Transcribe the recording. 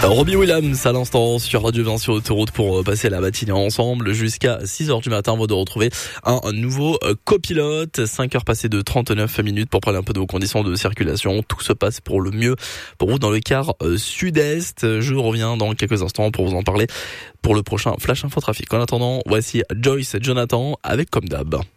Robbie Williams à l'instant sur Radio 20 sur Autoroute pour passer la matinée ensemble jusqu'à 6h du matin avant de retrouver un nouveau copilote. 5h passées de 39 minutes pour parler un peu de vos conditions de circulation. Tout se passe pour le mieux pour vous dans le quart sud-est. Je reviens dans quelques instants pour vous en parler pour le prochain Flash Info Trafic. En attendant, voici Joyce et Jonathan avec Comme d'hab.